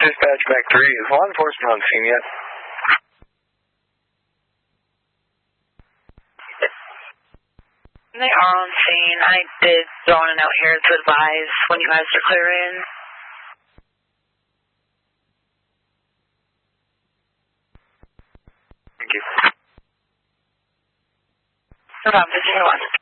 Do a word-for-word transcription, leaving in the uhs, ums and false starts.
Dispatch back three. Is law enforcement on scene yet? They are on scene. I did throw on a note here to advise when you guys are clear in. Thank you. No problem. fifteen oh one.